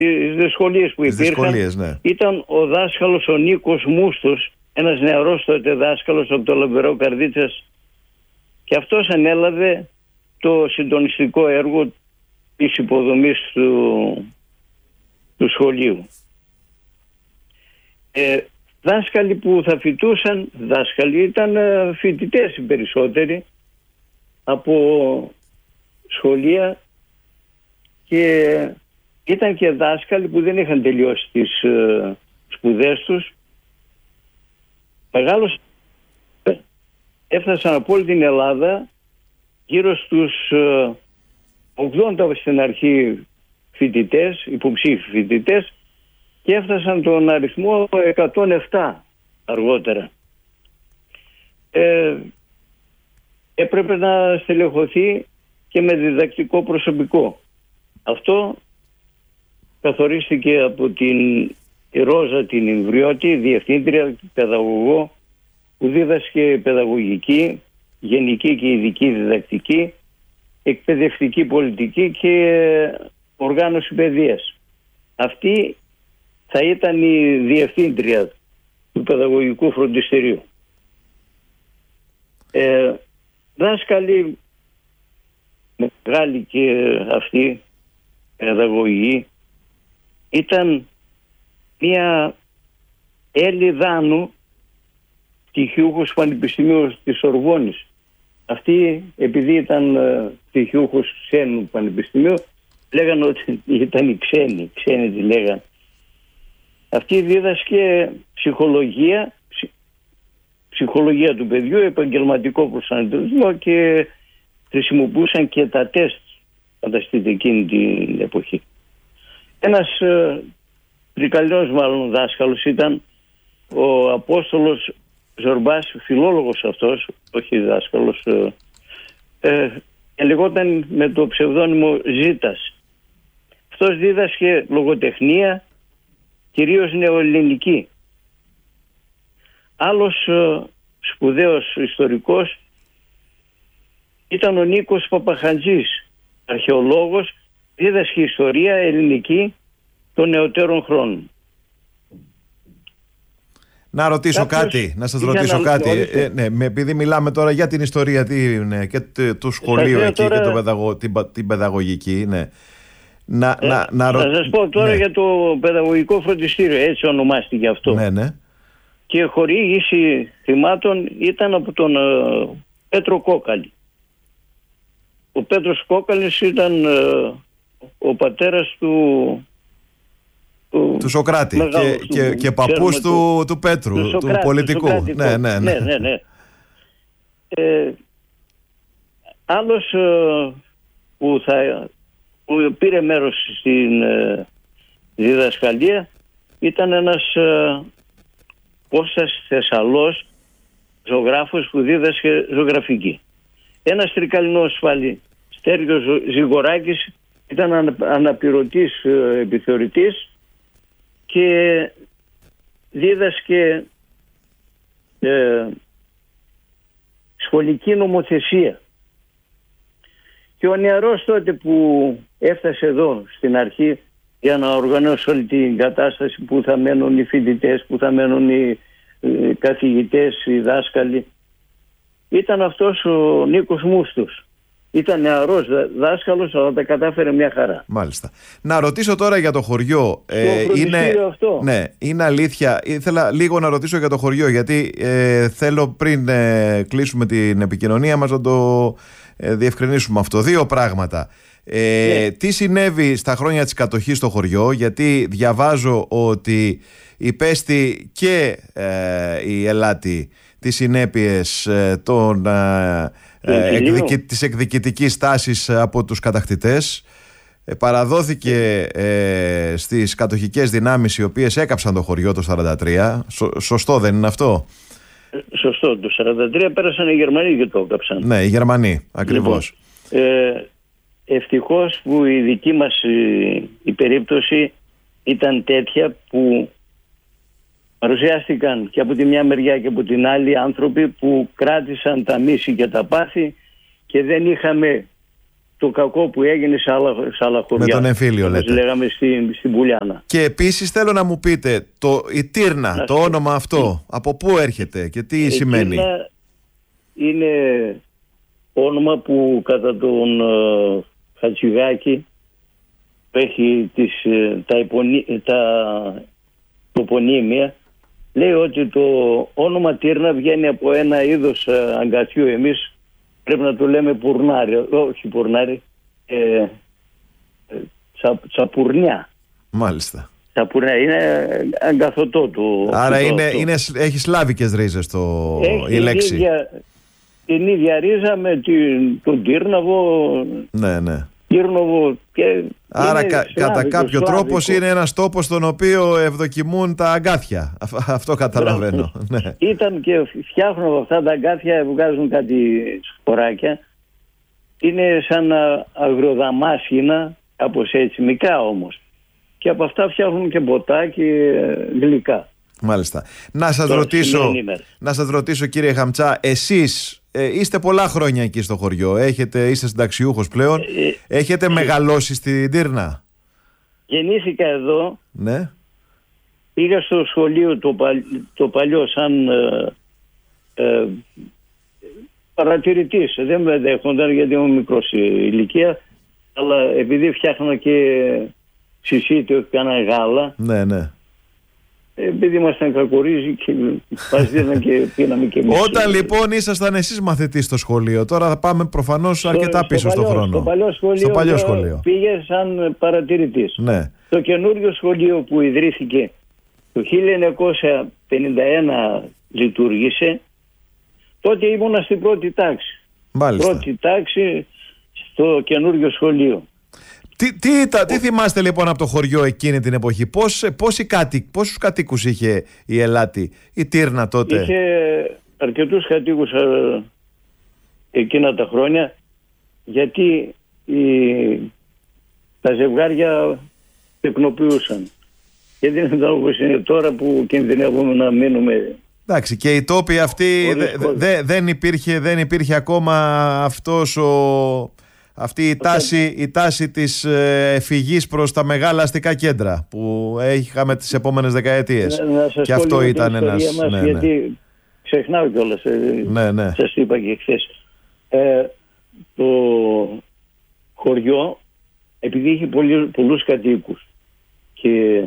τις δυσκολίες που υπήρχαν, ναι. Ήταν ο δάσκαλος ο Νίκος Μούστος, ένας νεαρός τότε δάσκαλος από το Λαμπερό Καρδίτσας, και αυτός ανέλαβε το συντονιστικό έργο της υποδομής του σχολείου. Δάσκαλοι που θα φοιτούσαν, δάσκαλοι ήταν φοιτητές οι περισσότεροι από σχολεία, και ήταν και δάσκαλοι που δεν είχαν τελειώσει τις σπουδές τους. Μεγάλος έφτασαν από όλη την Ελλάδα, γύρω στους 80 στην αρχή φοιτητές, υποψήφοι φοιτητές, και έφτασαν τον αριθμό 107 αργότερα. Έπρεπε να στελεχωθεί και με διδακτικό προσωπικό. Αυτό καθορίστηκε από την Ρόζα την Ιμβριώτη, διευθύντρια, παιδαγωγό, που δίδασκε παιδαγωγική, γενική και ειδική διδακτική, εκπαιδευτική πολιτική και οργάνωση παιδείας. Αυτή θα ήταν η διευθύντρια του παιδαγωγικού φροντιστηρίου. Δάσκαλοι μεγάλοι και αυτοί παιδαγωγοί. Ήταν μια Έλλη Δάνου, πτυχιούχος Πανεπιστημίου της Σορβόνης. Αυτή, επειδή ήταν πτυχιούχος ξένου πανεπιστημίου, λέγανε ότι ήταν οι ξένοι τη λέγανε. Αυτή δίδασκε ψυχολογία του παιδιού, επαγγελματικό προσανατολισμό, και χρησιμοποιούσαν και τα τεστ, φανταστείτε, εκείνη την εποχή. Ένας πρικαλιός μάλλον δάσκαλος ήταν ο Απόστολος Ζορμπάς, φιλόλογος αυτός, όχι δάσκαλος, λεγόταν με το ψευδόνυμο Ζήτας. Αυτός δίδασκε λογοτεχνία, κυρίως νεοελληνική. Άλλος σπουδαίος ιστορικός ήταν ο Νίκος Παπαχαντζής, αρχαιολόγος, δίδασκε ιστορία ελληνική των νεωτέρων χρόνων. Να ρωτήσω κάτι, να σας ρωτήσω κάτι. Ναι, επειδή μιλάμε τώρα για την ιστορία και του σχολείου εκεί τώρα... και την παιδαγωγική, ναι. Να σας πω τώρα για το παιδαγωγικό φροντιστήριο, έτσι ονομάστηκε αυτό. Ναι, ναι. Και χορήγηση θυμάτων ήταν από τον Πέτρο Κόκαλη. Ο Πέτρος Κόκαλης ήταν ο πατέρας του Σοκράτη και παππούς του Πέτρου, του πολιτικού. Ναι. Άλλος που πήρε μέρος στην διδασκαλία ήταν ένας Κώστας Θεσσαλός, ζωγράφος που δίδασκε ζωγραφική. Ένας τρικαλινός πάλι, Στέργιος Ζυγοράκης, ήταν αναπληρωτής επιθεωρητής και δίδασκε σχολική νομοθεσία. Και ο νεαρός τότε που έφτασε εδώ στην αρχή για να οργανώσει όλη την κατάσταση, που θα μένουν οι φοιτητές, που θα μένουν οι καθηγητές, οι δάσκαλοι, ήταν αυτός ο Νίκος Μούστος. Ήταν νεαρός δάσκαλος, αλλά τα κατάφερε μια χαρά. Μάλιστα. Να ρωτήσω τώρα για το χωριό. Αυτό. Ναι, είναι αλήθεια. Ήθελα λίγο να ρωτήσω για το χωριό, γιατί θέλω πριν κλείσουμε την επικοινωνία μας να το διευκρινίσουμε αυτό. Δύο πράγματα. Τι συνέβη στα χρόνια της κατοχής στο χωριό, γιατί διαβάζω ότι υπέστη και η Ελάτη τις συνέπειες της εκδικητικής τάσης από τους κατακτητές. Παραδόθηκε στις κατοχικές δυνάμεις, οι οποίες έκαψαν το χωριό το 1943. Σωστό δεν είναι αυτό? Σωστό. Το 1943 πέρασαν οι Γερμανοί και το έκαψαν. Ναι, οι Γερμανοί, ακριβώς. Ευτυχώς που η δική μας η περίπτωση ήταν τέτοια που παρουσιάστηκαν και από τη μια μεριά και από την άλλη άνθρωποι που κράτησαν τα μίση και τα πάθη, και δεν είχαμε το κακό που έγινε σε άλλα χωριά. Με τον εμφύλιο λέτε. Λέγαμε στην Πουλιάνα. Και επίσης θέλω να μου πείτε, η Τύρνα, το όνομα αυτό, από πού έρχεται και τι σημαίνει? Η Τύρνα είναι όνομα που κατά τον Χατζηγάκη έχει τα τοπονύμια. Λέει ότι το όνομα Τύρνα βγαίνει από ένα είδος αγκαθιού. Εμείς πρέπει να το λέμε πουρνάρι, όχι πουρνάρι, τσαπουρνιά. Μάλιστα. Τσαπουρνιά, είναι αγκαθωτό το. Άρα έχει σλάβικες ρίζες η λέξη. Την ίδια ρίζα με τον Τύρναβο. Ναι. Τύρνοβο και άρα κατά κάποιο τρόπο είναι ένας τόπος στον οποίο ευδοκιμούν τα αγκάθια. Αυτό καταλαβαίνω. Ναι. Ήταν και φτιάχνουν αυτά τα αγκάθια, βγάζουν κάτι σποράκια. Είναι σαν αγροδαμάσχηνα, κάπως έτσι, μικρά όμως. Και από αυτά φτιάχνουν και ποτά και γλυκά. Μάλιστα. Να σας ρωτήσω κύριε Χαμτσά, εσείς είστε πολλά χρόνια εκεί στο χωριό, είστε συνταξιούχος πλέον, έχετε μεγαλώσει στην Τύρνα? Γεννήθηκα εδώ. Ναι. Πήγα στο σχολείο το παλιό σαν παρατηρητής. Δεν με δέχονταν γιατί ήμουν μικρός ηλικία, αλλά επειδή φτιάχνα και συσίτιο και κάνα γάλα. Ναι. Επειδή ήμασταν κακορίζοι και μας δίναν και πίναμε και εμείς. Όταν λοιπόν ήσασταν εσείς μαθητής στο σχολείο, τώρα θα πάμε προφανώς αρκετά πίσω στο χρόνο. Στο παλιό σχολείο πήγε σαν παρατηρητής. Ναι. Το καινούριο σχολείο που ιδρύθηκε το 1951 λειτουργήσε. Τότε ήμουνα στην πρώτη τάξη. Μάλιστα. Πρώτη τάξη στο καινούριο σχολείο. Τι θυμάστε λοιπόν από το χωριό εκείνη την εποχή? Πόσους κατοίκους είχε η Ελάτη, η Τύρνα τότε? Είχε αρκετούς κατοίκους εκείνα τα χρόνια, γιατί τα ζευγάρια τεκνοποιούσαν. Και δεν ήταν όπως είναι τώρα που κινδυνεύουμε να μείνουμε. Εντάξει, και οι τόποι αυτοί δεν υπήρχε ακόμα αυτή η τάση της φυγής προς τα μεγάλα αστικά κέντρα που είχαμε τις επόμενες δεκαετίες. Και αυτό ήταν ένας. Γιατί ξεχνάω κιόλας. Ναι. Σας είπα και χθες. Το χωριό, επειδή είχε πολλούς κατοίκους και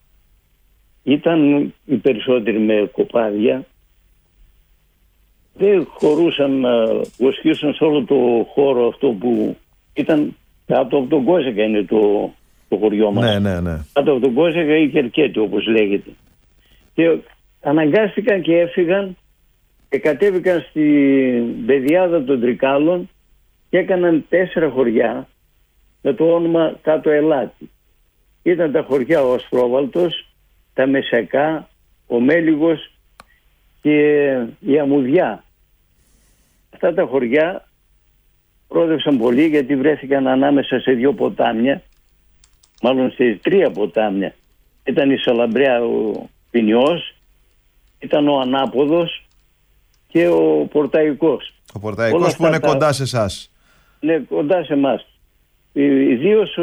ήταν οι περισσότεροι με κοπάδια, δεν χωρούσαν να βοσκήσουν σε όλο το χώρο αυτό που ήταν κάτω από τον Κόζεκα, είναι το χωριό μας. Ναι. Κάτω από τον Κόζεκα ή Κερκέτη όπως λέγεται. Και αναγκάστηκαν και έφυγαν και κατέβηκαν στην πεδιάδα των Τρικάλων και έκαναν 4 χωριά με το όνομα κάτω Ελάτη. Ήταν τα χωριά ο Ασπρόβαλτος, τα Μεσακά, ο Μέλιγος και η Αμμουδιά. Αυτά τα χωριά πρόδευσαν πολύ γιατί βρέθηκαν ανάμεσα σε 2 ποτάμια, μάλλον σε 3 ποτάμια. Ήταν η Σαλαμπριά ο Ποινιός, ήταν ο Ανάποδος και ο Πορταϊκός. Ο Πορταϊκός που είναι κοντά σε εσάς. Ναι, κοντά σε εμάς. Ιδίως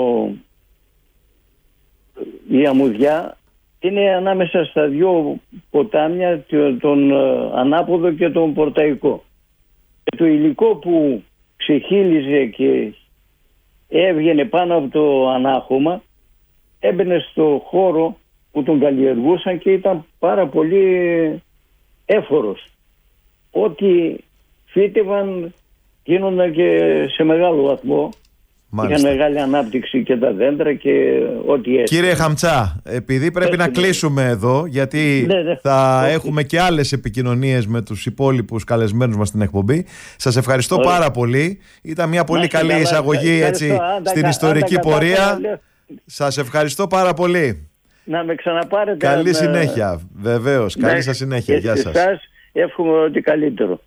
η Αμμουδιά είναι ανάμεσα στα 2 ποτάμια, τον Ανάποδο και τον Πορταϊκό. Και το υλικό που ξεχύλιζε και έβγαινε πάνω από το ανάχωμα έμπαινε στο χώρο που τον καλλιεργούσαν και ήταν πάρα πολύ έφορος. Ό,τι φύτευαν γίνονταν και σε μεγάλο βαθμό. Είχαν μεγάλη ανάπτυξη και τα δέντρα και ό,τι έτσι. Κύριε Χαμτσά, επειδή πρέπει να κλείσουμε εδώ, γιατί θα έχουμε και άλλες επικοινωνίες με τους υπόλοιπους καλεσμένους μας στην εκπομπή. Σας ευχαριστώ πάρα πολύ. Ήταν μια πολύ καλή εισαγωγή στην ιστορική πορεία. Σας ευχαριστώ πάρα πολύ. Να με ξαναπάρετε. Καλή συνέχεια, βεβαίως. Καλή σας συνέχεια. Γεια σας. Εύχομαι ότι καλύτερο.